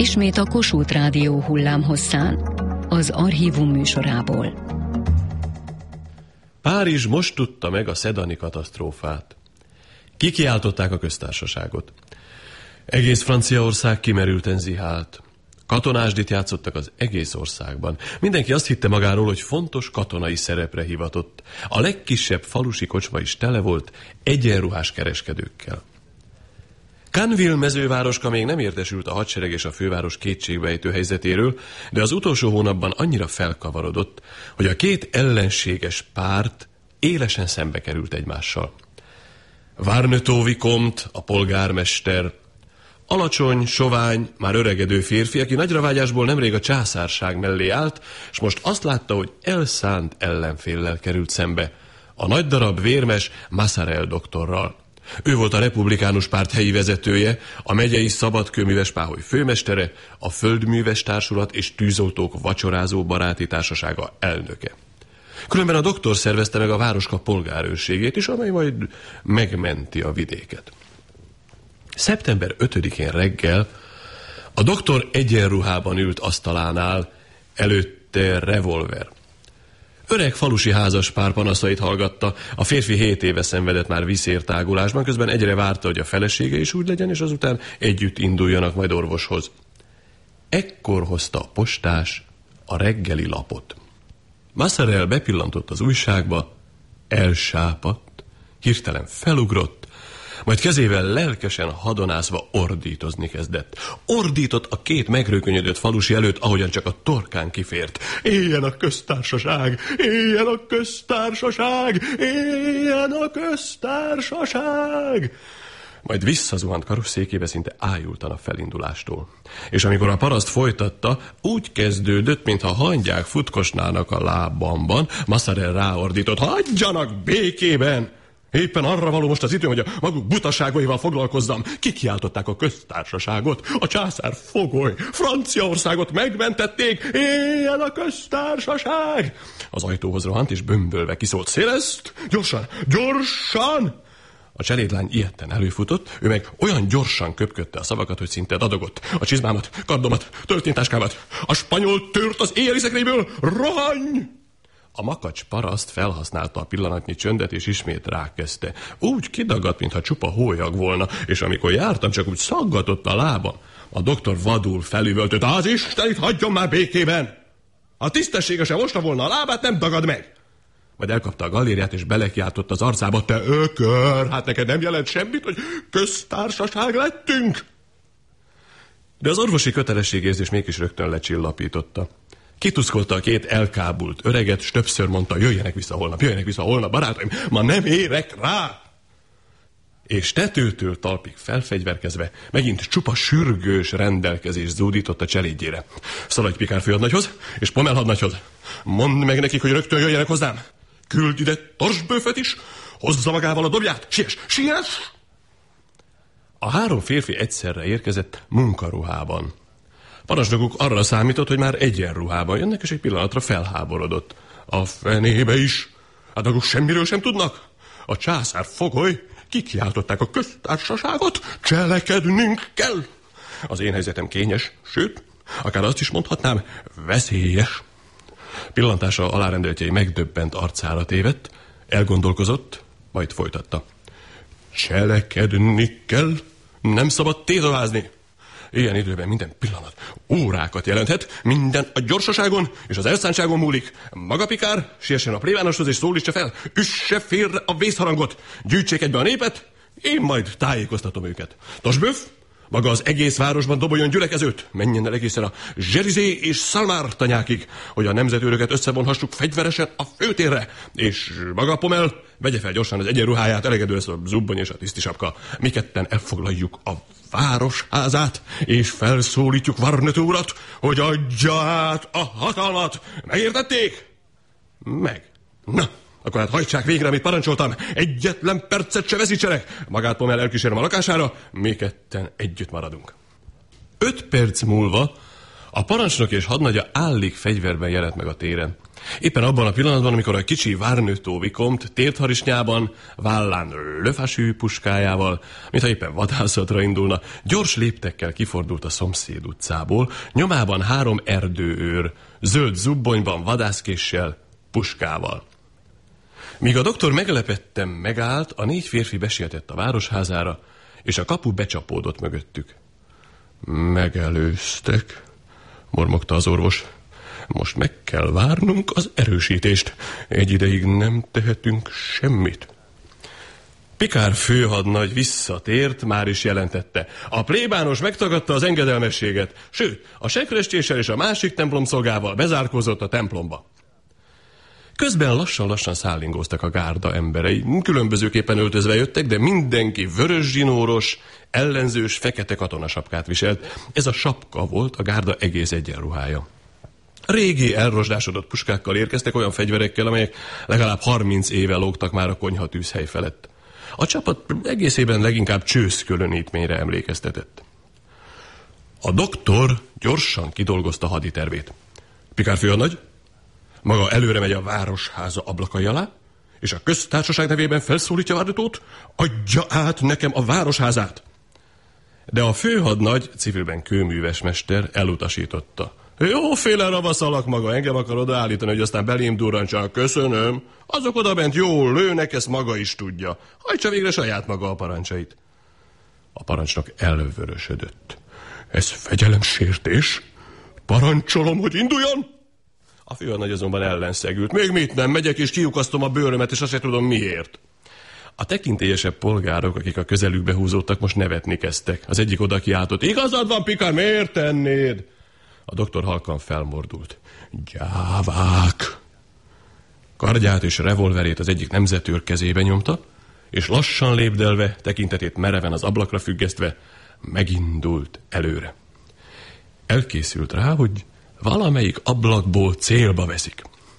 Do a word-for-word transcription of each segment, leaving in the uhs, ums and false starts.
Ismét a Kossuth Rádió hullámhosszán, az Archívum műsorából. Párizs most tudta meg a szedani katasztrófát. Kikiáltották a köztársaságot. Egész Franciaország kimerülten zihált. Katonásdit játszottak az egész országban. Mindenki azt hitte magáról, hogy fontos katonai szerepre hivatott. A legkisebb falusi kocsma is tele volt egyenruhás kereskedőkkel. Canville mezővároska még nem értesült a hadsereg és a főváros kétségbejtő helyzetéről, de az utolsó hónapban annyira felkavarodott, hogy a két ellenséges párt élesen szembe került egymással. Warneton Vicomte, a polgármester, alacsony, sovány, már öregedő férfi, aki nagyravágyásból nemrég a császárság mellé állt, és most azt látta, hogy elszánt ellenféllel került szembe, a nagy darab vérmes Massarel doktorral. Ő volt a republikánus párt helyi vezetője, a megyei szabadkőműves páholy főmestere, a földműves társulat és tűzoltók vacsorázó baráti társasága elnöke. Különben a doktor szervezte meg a városka polgárőrségét is, amely majd megmenti a vidéket. szeptember ötödikén reggel a doktor egyenruhában ült asztalánál, előtte revolver. Öreg falusi házaspár panaszait hallgatta, a férfi hét éve szenvedett már viszértágulásban, közben egyre várta, hogy a felesége is úgy legyen, és azután együtt induljanak majd orvoshoz. Ekkor hozta a postás a reggeli lapot. Massarel bepillantott az újságba, elsápadt, hirtelen felugrott, majd kezével lelkesen hadonászva ordítozni kezdett. Ordított a két megrökönyödött falusi előtt, ahogyan csak a torkán kifért. Éljen a köztársaság! Éljen a köztársaság! Éljen a köztársaság! Majd visszazuhant karosszékébe szinte ájultan a felindulástól. És amikor a paraszt folytatta, úgy kezdődött, mintha hangyák futkosnának a lábamban, Massarel ráordított: hagyjanak békében! Éppen arra való most az idő, hogy a maguk butaságaival foglalkozzam. Kikiáltották a köztársaságot, a császár fogoly, Franciaországot megmentették, éljen a köztársaság! Az ajtóhoz rohant, és bömbölve kiszólt: Széleszt, gyorsan, gyorsan! A cselédlány ijedten előfutott, ő meg olyan gyorsan köpködte a szavakat, hogy szinte dadogott. A csizmámat, kardomat, történtáskámat, a spanyol tört az éjjeli szekrényből, rohanj! A makacs paraszt felhasználta a pillanatnyi csöndet, és ismét rákezdte. Úgy kidagadt, mintha csupa hólyag volna, és amikor jártam, csak úgy szaggatott a lábam. A doktor vadul felüvöltött: az Istenit hagyjon már békében! Ha tisztességesen mosta volna a lábát, nem dagad meg! Majd elkapta a galériát, és belekiáltott az arcába: te ökör, hát neked nem jelent semmit, hogy köztársaság lettünk? De az orvosi kötelességérzés mégis rögtön lecsillapította. Kituszkolta a két elkábult öreget, s többször mondta: jöjjenek vissza holnap, jöjjenek vissza holnap, barátaim, ma nem érek rá! És tetőtől talpig felfegyverkezve megint csupa sürgős rendelkezés zúdított a cselédjére. Szaladj Pikár főhadnagyhoz, és Pommel hadnagyhoz. Mondd meg nekik, hogy rögtön jöjjenek hozzám. Küld ide Torsböföt is, hozza magával a dobját, siess, siess! A három férfi egyszerre érkezett munkaruhában. Parancsnokuk arra számított, hogy már egyenruhában jönnek, és egy pillanatra felháborodott. A fenébe is! Hát maguk semmiről sem tudnak? A császár fogoly, kikiáltották a köztársaságot, cselekednünk kell! Az én helyzetem kényes, sőt, akár azt is mondhatnám, veszélyes. Pillantása alárendeltjei megdöbbent arcára tévedt, elgondolkozott, majd folytatta. Cselekedni kell, nem szabad tétovázni. Ilyen időben minden pillanat órákat jelenthet, minden a gyorsaságon és az elszántságon múlik. Maga Pikár, siessen a plébánoshoz és szólítsa fel, üsse félre a vészharangot, gyűjtsék egybe a népet, én majd tájékoztatom őket. Torsböf, maga az egész városban doboljon gyülekezőt, menjen el egészen a Zserizé és Szalmár tanyákig, hogy a nemzetőröket összevonhassuk fegyveresen a főtérre, és maga Pommel vegye fel gyorsan az egyenruháját, elegedő lesz a zubbony és a tisztisapka. Mi ketten elfoglaljuk a városházát, és felszólítjuk Warneton urat, hogy adja át a hatalmat. Megértették? Meg. Na, akkor hát hajtsák végre, amit parancsoltam. Egyetlen percet se veszítsenek. Magát Pommel elkísérem a lakására, mi ketten együtt maradunk. Öt perc múlva a parancsnok és hadnagya állig fegyverben jelent meg a téren. Éppen abban a pillanatban, amikor a kicsi Varnötó Vikomte tértharisnyában, vállán löfasű puskájával, mintha éppen vadászatra indulna, gyors léptekkel kifordult a szomszéd utcából, nyomában három erdőőr, zöld zubbonyban, vadászkéssel, puskával. Míg a doktor meglepetten megállt, a négy férfi besietett a városházára, és a kapu becsapódott mögöttük. Megelőztek, mormogta az orvos. Most meg kell várnunk az erősítést. Egy ideig nem tehetünk semmit. Picard főhadnagy visszatért, már is jelentette. A plébános megtagadta az engedelmességet, sőt, a sekrestéssel és a másik templomszolgával bezárkózott a templomba. Közben lassan-lassan szállingóztak a gárda emberei. Különbözőképpen öltözve jöttek, de mindenki vörös zsinóros, ellenzős, fekete katonasapkát viselt. Ez a sapka volt a gárda egész egyenruhája. Régi, elrosdásodott puskákkal érkeztek, olyan fegyverekkel, amelyek legalább harminc éve lógtak már a konyha tűzhely felett. A csapat egészében leginkább csőszkölönítményre emlékeztetett. A doktor gyorsan kidolgozta haditervét. Picard főhadnagy maga előre megy a városháza ablakai alá, és a köztársaság nevében felszólítja Varnötót, adja át nekem a városházát. De a főhadnagy, civilben kőműves mester elutasította. Jóféle ravaszalak maga, engem akar odaállítani, hogy aztán belém durrancsa. Köszönöm, azok odabent jól lőnek, ezt maga is tudja. Hajtsa végre saját maga a parancsait. A parancsnok elvörösödött. Ez fegyelemsértés? Parancsolom, hogy induljon! A főhadnagy azonban ellenszegült. Még mit nem, megyek és kiukasztom a bőrömet, és azt se tudom miért. A tekintélyesebb polgárok, akik a közelükbe húzódtak, most nevetni kezdtek. Az egyik oda kiáltott. Igazad van, Picard, miért tennéd? A doktor halkan felmordult. Gyávák! Kardját és revolverét az egyik nemzetőr kezébe nyomta, és lassan lépdelve, tekintetét mereven az ablakra függesztve, megindult előre. Elkészült rá, hogy valamelyik ablakból célba veszik.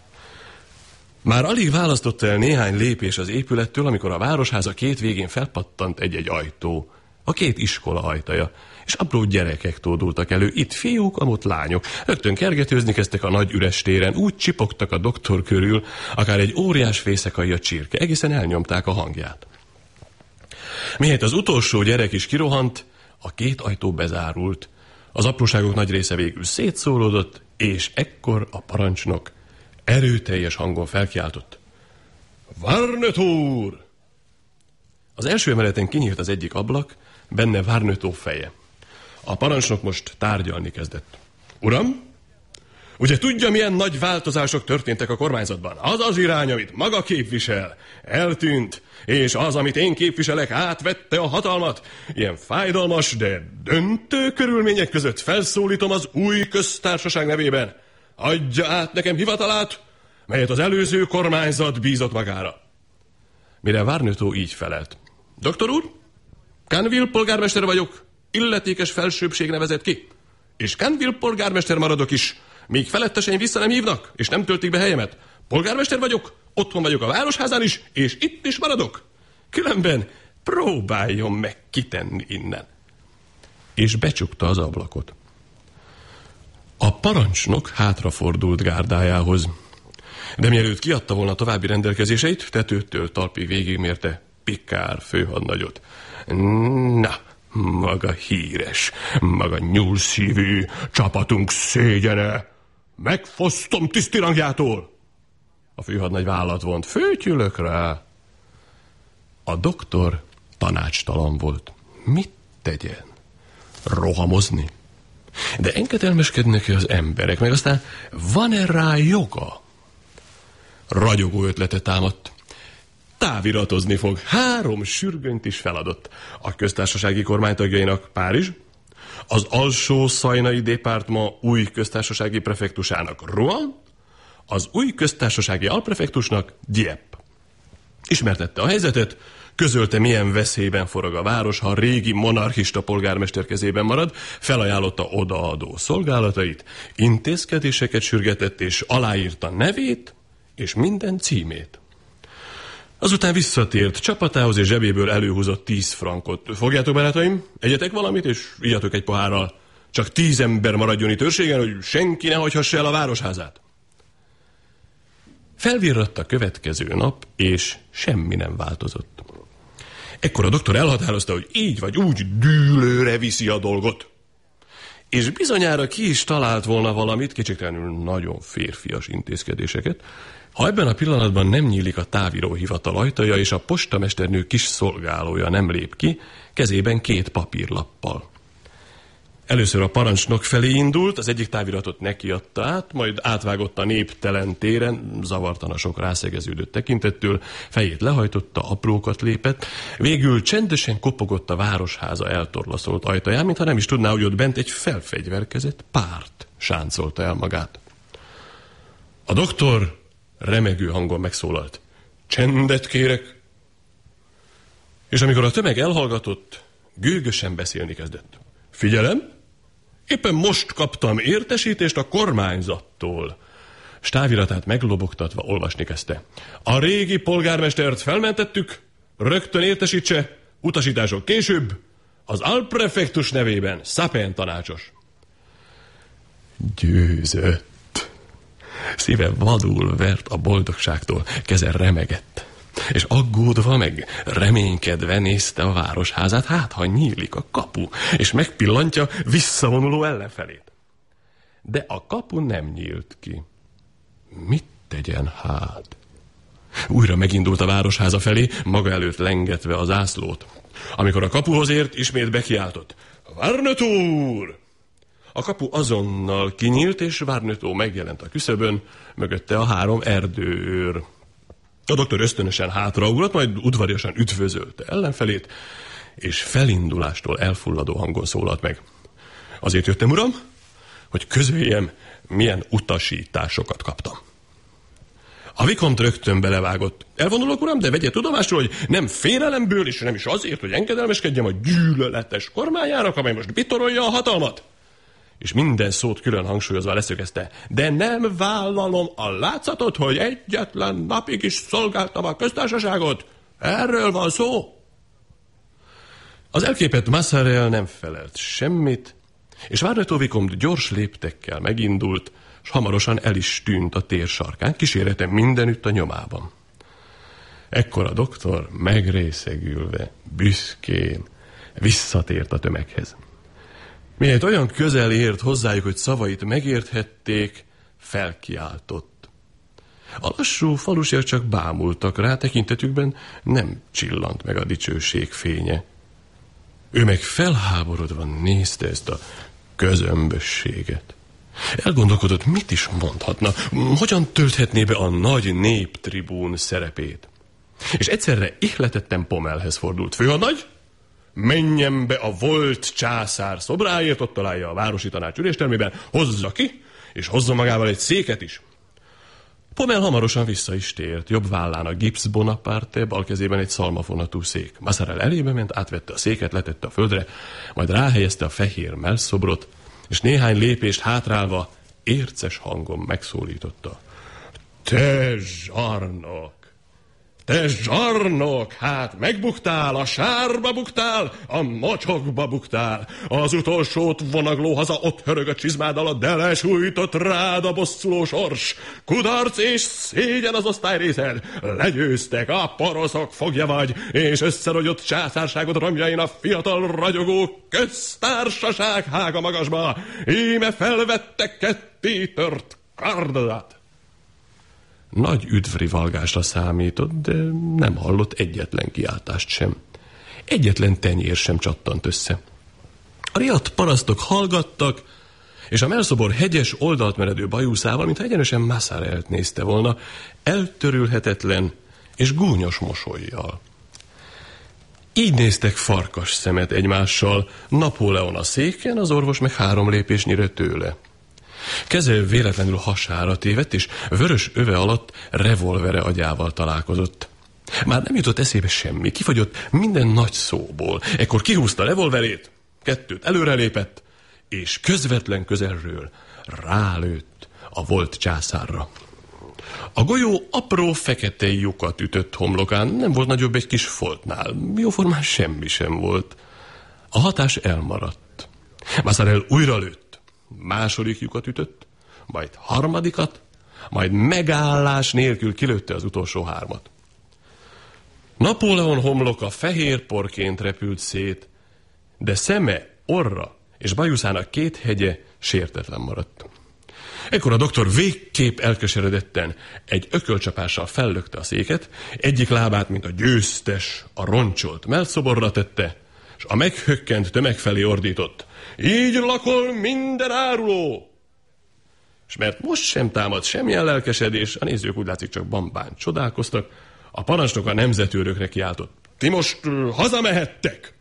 Már alig választotta el néhány lépés az épülettől, amikor a városháza két végén felpattant egy-egy ajtó. A két iskola ajtaja, és apró gyerekek tódultak elő, itt fiúk, amott lányok. Rögtön kergetőzni kezdtek a nagy üres téren, úgy csipogtak a doktor körül, akár egy óriás fészekai a csirke, egészen elnyomták a hangját. Mihelyt az utolsó gyerek is kirohant, a két ajtó bezárult, az apróságok nagy része végül szétszólódott, és ekkor a parancsnok erőteljes hangon felkiáltott. Varnötó úr! Az első emeleten kinyílt az egyik ablak, benne Varnötó feje. A parancsnok most tárgyalni kezdett. Uram, ugye tudja, milyen nagy változások történtek a kormányzatban? Az az irány, amit maga képvisel, eltűnt, és az, amit én képviselek, átvette a hatalmat. Ilyen fájdalmas, de döntő körülmények között felszólítom az új köztársaság nevében. Adja át nekem hivatalát, melyet az előző kormányzat bízott magára. Mire Varnötó így felelt. Doktor úr, Canville polgármester vagyok, illetékes felsőbbség nevezett ki. És Canville polgármester maradok is, míg feletteseim vissza nem hívnak, és nem töltik be helyemet. Polgármester vagyok, otthon vagyok a városházán is, és itt is maradok. Különben próbáljon meg kitenni innen. És becsukta az ablakot. A parancsnok hátrafordult gárdájához. De mielőtt kiadta volna további rendelkezéseit, tetőtől talpig végigmérte Picard főhadnagyot. Na, maga híres, maga nyúlszívű, csapatunk szégyene. Megfosztom tisztirangjától. A főhadnagy vállat vont. Főtyülök rá. A doktor tanácstalan volt. Mit tegyen? Rohamozni? De engedelmeskednek-e az emberek, meg aztán van-e rá joga? Ragyogó ötlete támadt. Táviratozni fog. Három sürgönyt is feladott. A köztársasági kormánytagjainak Párizs, az alsó szajnai départma új köztársasági prefektusának Rouen, az új köztársasági alprefektusnak Dieppe. Ismertette a helyzetet, közölte, milyen veszélyben forog a város, ha a régi monarchista polgármester kezében marad, felajánlotta odaadó szolgálatait, intézkedéseket sürgetett és aláírta nevét és minden címét. Azután visszatért csapatához, és zsebéből előhúzott tíz frankot. Fogjátok, barátaim, egyetek valamit, és igyatok egy pohárral. Csak tíz ember maradjon itt őrségen, hogy senki ne hagyhassa el a városházát. Felvirradt a következő nap, és semmi nem változott. Ekkor a doktor elhatározta, hogy így vagy úgy dűlőre viszi a dolgot. És bizonyára ki is talált volna valamit, kétségtelenül nagyon férfias intézkedéseket, ha ebben a pillanatban nem nyílik a távíróhivatal ajtaja, és a postamesternő kis szolgálója nem lép ki, kezében két papírlappal. Először a parancsnok felé indult, az egyik táviratot nekiadta át, majd átvágott a néptelen téren, zavartan a sok rászegeződött tekintettől, fejét lehajtotta, aprókat lépett, végül csendesen kopogott a városháza eltorlaszolt ajtaján, mintha nem is tudná, hogy ott bent egy felfegyverkezett párt sáncolta el magát. A doktor remegő hangon megszólalt. Csendet kérek! És amikor a tömeg elhallgatott, gőgösen beszélni kezdett. Figyelem! Éppen most kaptam értesítést a kormányzattól. S táviratát meglobogtatva olvasni kezdte. A régi polgármestert felmentettük, rögtön értesítse, utasítások később, az alprefektus nevében Szapen tanácsos. Győzött. Szíve vadul vert a boldogságtól, keze remegett. És aggódva meg reménykedve nézte a városházát, hát ha nyílik a kapu, és megpillantja visszavonuló ellenfelét. De a kapu nem nyílt ki. Mit tegyen hát? Újra megindult a városháza felé, maga előtt lengetve az zászlót. Amikor a kapuhoz ért, ismét bekiáltott. Várnöt úr! A kapu azonnal kinyílt, és Várnötó megjelent a küszöbön, mögötte a három erdőőr. A doktor ösztönösen hátraugrott, majd udvariasan üdvözölte ellenfelét, és felindulástól elfulladó hangon szólalt meg. Azért jöttem, uram, hogy közöljem, milyen utasításokat kaptam. A vikont rögtön belevágott. Elvonulok, uram, de vegye tudomásul, hogy nem félelemből, és nem is azért, hogy engedelmeskedjem a gyűlöletes kormányának, amely most bitorolja a hatalmat. És minden szót külön hangsúlyozva leszögezte. De nem vállalom a látszatot, hogy egyetlen napig is szolgáltam a köztársaságot. Erről van szó. Az elképett Massarel nem felelt semmit, és Várnötó Vicomte gyors léptekkel megindult, és hamarosan el is tűnt a tér sarkán, kísérete mindenütt a nyomában. Ekkor a doktor megrészegülve, büszkén visszatért a tömeghez. Miért olyan közel ért hozzájuk, hogy szavait megérthették, felkiáltott. A lassú falusiak csak bámultak rá, tekintetükben nem csillant meg a dicsőség fénye. Ő meg felháborodva nézte ezt a közömbösséget. Elgondolkodott, mit is mondhatna, hogyan tölthetné be a nagy néptribún szerepét. És egyszerre ihletetten Pommelhez fordult. Főhadnagy, menjen be a volt császár szobráért, ott találja a városi tanács üléstermében, hozza ki, és hozza magával egy széket is. Pommel hamarosan vissza is tért, jobb vállán a Gips Bonaparte, bal kezében egy szalmafonatú szék. Massarel elébe ment, átvette a széket, letette a földre, majd ráhelyezte a fehér mellszobrot, és néhány lépést hátrálva érces hangon megszólította. Te zsarnok! Te zsarnok! Hát megbuktál, a sárba buktál, a mocsokba buktál. Az utolsót vonagló haza, ott hörög a csizmád alatt, de lesújtott rád a bosszuló sors. Kudarc és szégyen az osztályrészed. Legyőztek, a poroszok fogja vagy, és összerogyott császárságod romjain a fiatal ragyogó köztársaság hága magasba. Íme felvettek ketté tört kardodat. Nagy üdvrivalgásra számított, de nem hallott egyetlen kiáltást sem. Egyetlen tenyér sem csattant össze. A riadt parasztok hallgattak, és a mellszobor hegyes oldalt meredő bajuszával, mintha egyenesen Massarelt nézte volna, eltörülhetetlen és gúnyos mosollyal. Így néztek farkas szemet egymással, Napóleon a széken, az orvos meg három lépésnyire tőle. Keze véletlenül hasára tévedt, és vörös öve alatt revolvere agyával találkozott. Már nem jutott eszébe semmi, kifagyott minden nagy szóból. Ekkor kihúzta revolverét, kettőt előrelépett, és közvetlen közelről rálőtt a volt császárra. A golyó apró fekete lyukat ütött homlokán, nem volt nagyobb egy kis foltnál, jóformán semmi sem volt. A hatás elmaradt. Massarel újra lőtt. Második lyukat ütött, majd harmadikat, majd megállás nélkül kilőtte az utolsó hármat. Napóleon homloka fehér porként repült szét, de szeme, orra és bajuszának két hegye sértetlen maradt. Ekkor a doktor végképp elkeseredetten egy ökölcsapással fellökte a széket, egyik lábát, mint a győztes, a roncsolt mellszoborra tette, és a meghökkent tömeg felé ordított: így lakol minden áruló! És mert most sem támad semmilyen lelkesedés, a nézők úgy látszik csak bambán csodálkoztak, a parancsnok a nemzetőrökre kiáltott: ti most uh, hazamehettek!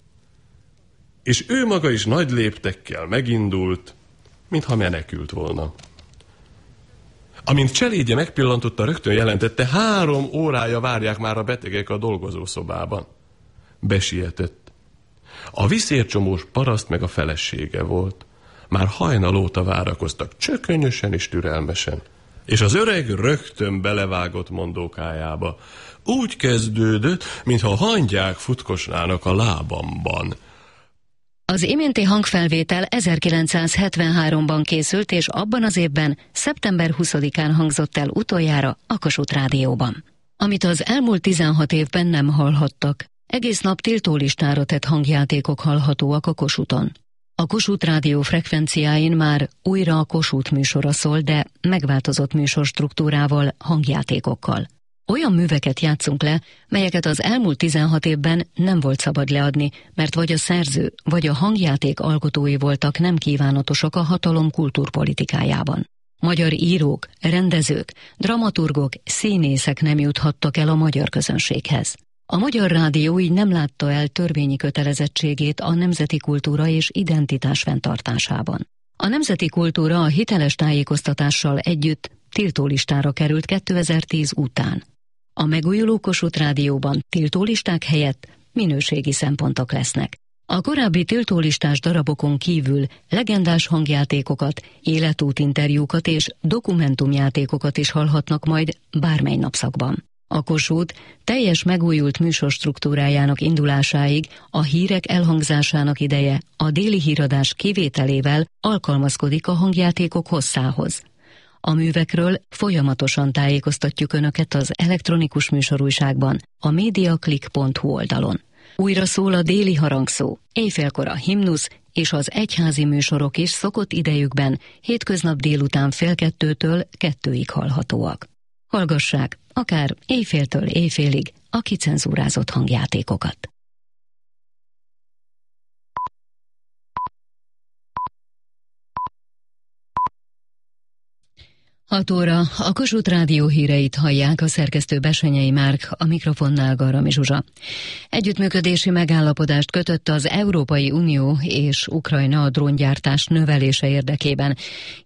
És ő maga is nagy léptekkel megindult, mintha menekült volna. Amint cselédje megpillantotta, rögtön jelentette: három órája várják már a betegek a dolgozószobában. Besietett. A viszércsomós paraszt meg a felesége volt. Már hajnal óta várakoztak, csökönyösen és türelmesen. És az öreg rögtön belevágott mondókájába. Úgy kezdődött, mintha a hangyák futkosnának a lábamban. Az iménti hangfelvétel ezerkilencszázhetvenháromban készült, és abban az évben, szeptember huszadikán hangzott el utoljára a Kossuth Rádióban. Amit az elmúlt tizenhat évben nem hallhattak, egész nap tiltólistára tett hangjátékok hallhatóak a Kossuthon. A Kossuth Rádió frekvenciáin már újra a Kossuth műsora szól, de megváltozott műsorstruktúrával, hangjátékokkal. Olyan műveket játszunk le, melyeket az elmúlt tizenhat évben nem volt szabad leadni, mert vagy a szerző, vagy a hangjáték alkotói voltak nem kívánatosak a hatalom kultúrpolitikájában. Magyar írók, rendezők, dramaturgok, színészek nem juthattak el a magyar közönséghez. A Magyar Rádió így nem látta el törvényi kötelezettségét a nemzeti kultúra és identitás fenntartásában. A nemzeti kultúra a hiteles tájékoztatással együtt tiltólistára került kétezer-tíz után. A megújuló Kossuth Rádióban tiltólisták helyett minőségi szempontok lesznek. A korábbi tiltólistás darabokon kívül legendás hangjátékokat, életútinterjúkat és dokumentumjátékokat is hallhatnak majd bármely napszakban. A Kossuth teljes megújult műsorstruktúrájának indulásáig a hírek elhangzásának ideje a déli híradás kivételével alkalmazkodik a hangjátékok hosszához. A művekről folyamatosan tájékoztatjuk Önöket az elektronikus műsorújságban, a mediaclick pont hu oldalon. Újra szól a déli harangszó, éjfélkor a himnusz és az egyházi műsorok is szokott idejükben hétköznap délután fél kettőtől kettőig hallhatóak. Hallgassák akár éjféltől éjfélig a kicenzúrázott hangjátékokat. hat óra, a Kossuth Rádió híreit hallják, a szerkesztő Bessenyei Márk, a mikrofonnál Garami Zsuzsa. Együttműködési megállapodást kötött az Európai Unió és Ukrajna a dróngyártás növelése érdekében.